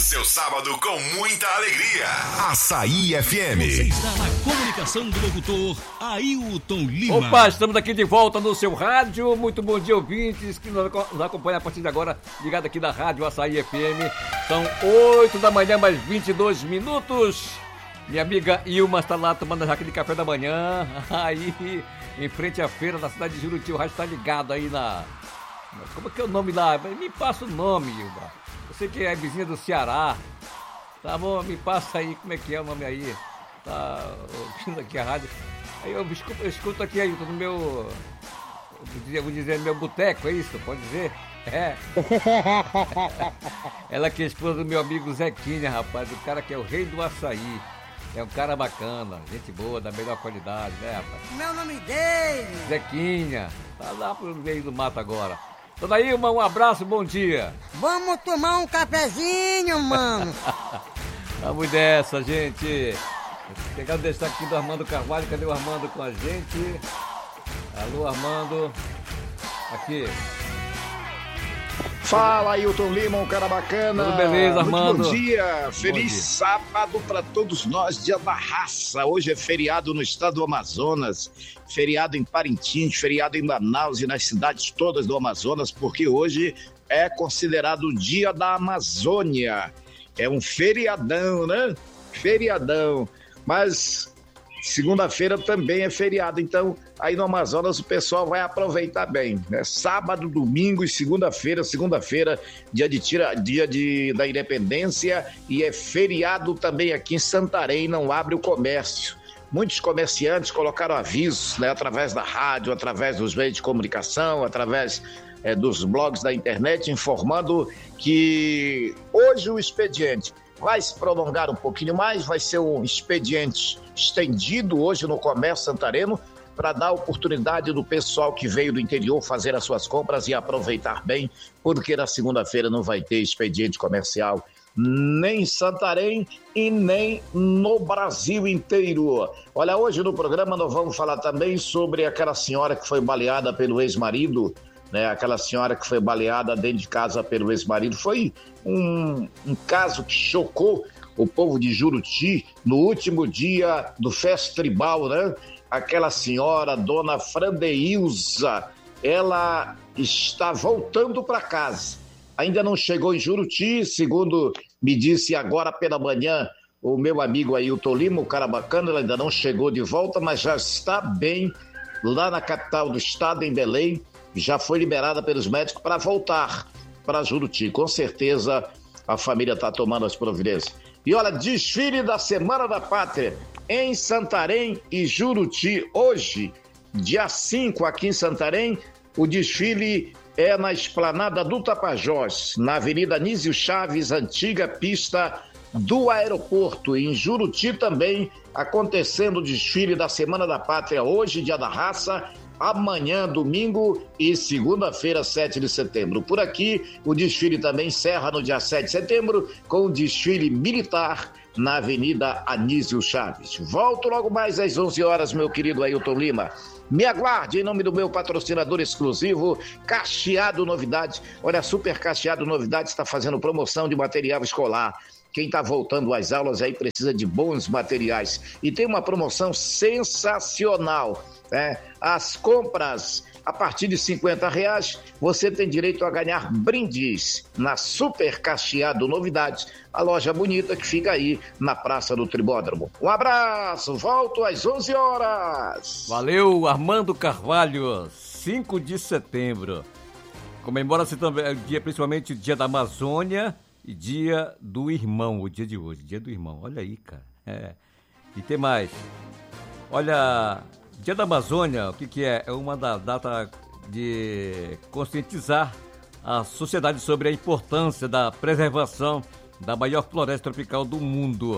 seu sábado com muita alegria. Açaí FM. Você está na comunicação do locutor Ailton Lima. Opa, estamos aqui de volta no seu rádio. Muito bom dia, ouvintes que nos acompanham a partir de agora, ligado aqui na rádio Açaí FM. São 8 da manhã, mais 22 minutos. Minha amiga Ilma está lá tomando aquele café da manhã. Aí, em frente à feira da cidade de Juruti. O rádio está ligado aí na... Como é que é o nome lá? Me passa o nome, Ilma. Eu sei que é vizinha do Ceará. Tá bom, me passa aí, como é que é o nome aí? Tá ouvindo aqui a rádio. Aí eu escuto aqui, Ailton, no meu... Vou dizer no meu boteco, é isso? Pode dizer? É. Ela que é esposa do meu amigo Zequinha, rapaz. O cara que é o rei do açaí. É um cara bacana, gente boa, da melhor qualidade, né, rapaz? Como é o nome dele? Zequinha. Tá lá pro meio do mato agora. Dona Ilma, um abraço, bom dia. Vamos tomar um cafezinho, mano. Vamos dessa, gente. Pegar o destaque aqui do Armando Carvalho. Cadê o Armando com a gente? Alô, Armando. Aqui. Fala, Ailton Lima, um cara bacana. Tudo beleza, Armando? Muito bom dia, feliz dia. sábado para todos nós, dia da raça. Hoje é feriado no estado do Amazonas, feriado em Parintins, feriado em Manaus e nas cidades todas do Amazonas, porque hoje é considerado o dia da Amazônia. É um feriadão, né? Feriadão. Mas segunda-feira também é feriado, então aí no Amazonas o pessoal vai aproveitar bem, né? Sábado, domingo e segunda-feira, dia da Independência, e é feriado também aqui em Santarém, não abre o comércio. Muitos comerciantes colocaram avisos, né, através da rádio, através dos meios de comunicação, através dos blogs da internet, informando que hoje o expediente vai se prolongar um pouquinho mais, vai ser um expediente estendido hoje no comércio santareno para dar oportunidade do pessoal que veio do interior fazer as suas compras e aproveitar bem, porque na segunda-feira não vai ter expediente comercial nem em Santarém e nem no Brasil inteiro. Olha, hoje no programa nós vamos falar também sobre aquela senhora que foi baleada pelo ex-marido, né? Aquela senhora que foi baleada dentro de casa pelo ex-marido. Foi um caso que chocou o povo de Juruti no último dia do Festival, né? Aquela senhora, dona Frandeilza, ela está voltando para casa. Ainda não chegou em Juruti, segundo me disse agora pela manhã o meu amigo Ailton Lima, o cara bacana, ela ainda não chegou de volta, mas já está bem lá na capital do estado, em Belém. Já foi liberada pelos médicos para voltar para Juruti. Com certeza a família está tomando as providências. E olha, desfile da Semana da Pátria em Santarém e Juruti. Hoje, dia 5, aqui em Santarém, o desfile é na Esplanada do Tapajós, na Avenida Anísio Chaves, antiga pista do aeroporto. Em Juruti também, acontecendo o desfile da Semana da Pátria, hoje, dia da raça, amanhã, domingo e segunda-feira, 7 de setembro. Por aqui, o desfile também encerra no dia 7 de setembro com o desfile militar na Avenida Anísio Chaves. Volto logo mais às 11 horas, meu querido Ailton Lima. Me aguarde em nome do meu patrocinador exclusivo, Cacheado Novidades. Olha, a Super Cacheado Novidades está fazendo promoção de material escolar. Quem está voltando às aulas aí precisa de bons materiais. E tem uma promoção sensacional, né? As compras a partir de R$50, você tem direito a ganhar brindes na Super Cacheado Novidades, a loja bonita que fica aí na Praça do Tribódromo. Um abraço, volto às 11 horas. Valeu, Armando Carvalho, 5 de setembro. Comemora-se também, principalmente o Dia da Amazônia e Dia do Irmão, o dia de hoje, Dia do Irmão. Olha aí, cara. E tem mais. Olha, Dia da Amazônia, o que é? É uma data de conscientizar a sociedade sobre a importância da preservação da maior floresta tropical do mundo.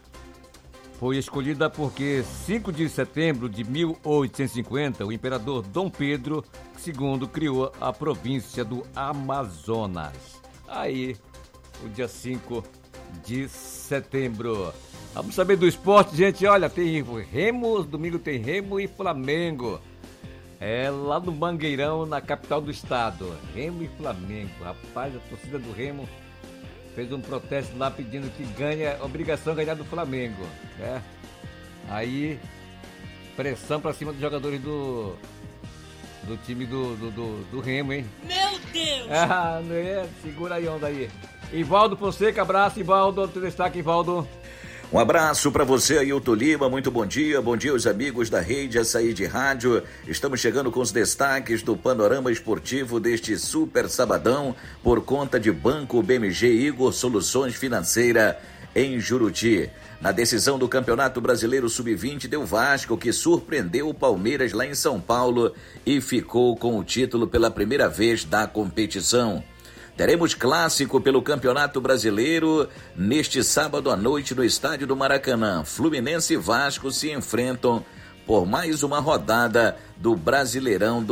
Foi escolhida porque 5 de setembro de 1850, o imperador Dom Pedro II criou a província do Amazonas. Aí, o dia 5 de setembro. Vamos saber do esporte, gente. Olha, tem Remo, domingo tem Remo e Flamengo. É lá no Mangueirão, na capital do estado. Remo e Flamengo. Rapaz, a torcida do Remo fez um protesto lá pedindo que ganha, obrigação ganhar do Flamengo, né? Aí, pressão pra cima dos jogadores do time do Remo, hein? Meu Deus! Ah, não é? Segura aí, onda aí. Ivaldo Fonseca, abraço, Ivaldo. Teu destaque, Ivaldo. Um abraço para você, Ailton Lima, muito bom dia aos amigos da Rede Açaí de Rádio. Estamos chegando com os destaques do panorama esportivo deste super sabadão por conta de Banco BMG Igor Soluções Financeira em Juruti. Na decisão do Campeonato Brasileiro Sub-20 deu Vasco, que surpreendeu o Palmeiras lá em São Paulo e ficou com o título pela primeira vez da competição. Teremos clássico pelo Campeonato Brasileiro neste sábado à noite no estádio do Maracanã. Fluminense e Vasco se enfrentam por mais uma rodada do Brasileirão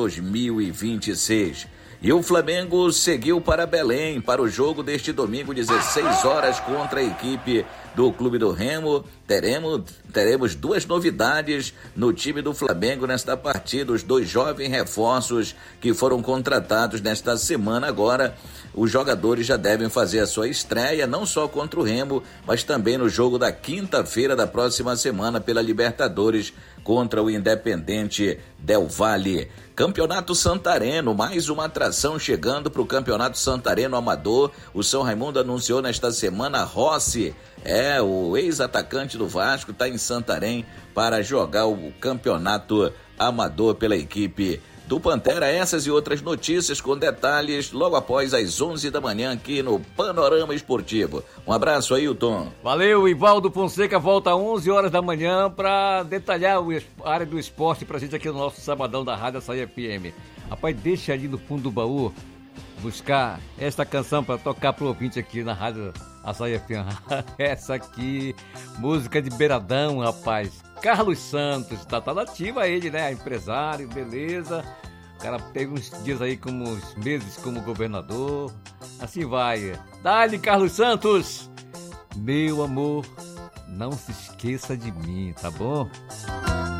2026. E o Flamengo seguiu para Belém para o jogo deste domingo, 16 horas, contra a equipe do Clube do Remo. Teremos duas novidades no time do Flamengo nesta partida. Os dois jovens reforços que foram contratados nesta semana agora. Os jogadores já devem fazer a sua estreia, não só contra o Remo, mas também no jogo da quinta-feira da próxima semana pela Libertadores contra o Independente Del Valle. Campeonato Santareno, mais uma atração chegando para o Campeonato Santareno Amador. O São Raimundo anunciou nesta semana Rossi, o ex-atacante do Vasco, está em Santarém para jogar o Campeonato Amador pela equipe do Pantera. Essas e outras notícias com detalhes logo após as 11 da manhã aqui no Panorama Esportivo. Um abraço, Ailton. Valeu, Ivaldo Fonseca volta às 11 horas da manhã para detalhar a área do esporte pra gente aqui no nosso sabadão da Rádio Açaí FM. Rapaz, deixa ali no fundo do baú buscar esta canção para tocar pro ouvinte aqui na Rádio Açaí FM. Essa aqui, música de beiradão, rapaz. Carlos Santos, tá nativa ele, né? Empresário, beleza. O cara teve uns dias aí, uns meses como governador. Assim vai. Dá-lhe, Carlos Santos. Meu amor, não se esqueça de mim, tá bom?